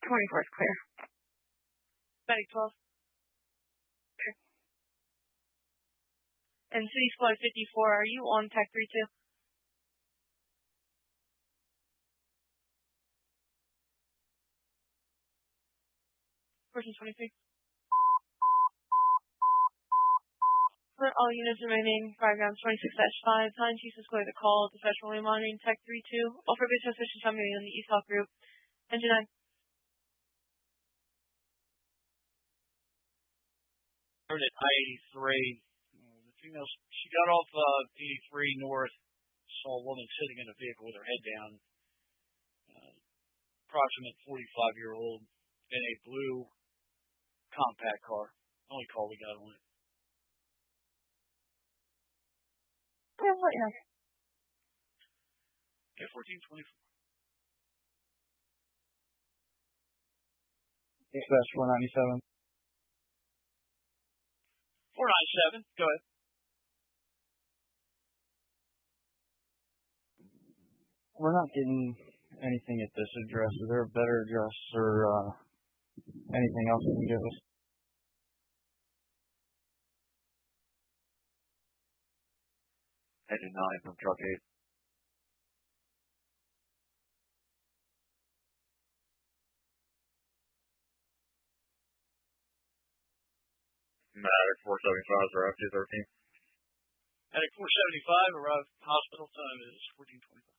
24 is clear. Medic 12. Clear. And City Squad 54, are you on Tech 3-2? Person 23. For all units remaining, diagrams 26-5, time Chief is clear to call, dispatch only monitoring Tech 3-2, all for base suspicion coming in the East Hawk group. Engine 9. Heard at I-83, the female, she got off 83 North, saw a woman sitting in a vehicle with her head down, approximate 45-year-old, in a blue compact car. Only call we got on it. Yeah, what number? Okay, 1424. Dispatch 497. 497, go ahead. We're not getting anything at this address. Is there a better address or anything else you can give us? Engine 9 from truck 8. Medic 475 arrived 213. Medic 475 arrived. Hospital time is 1425.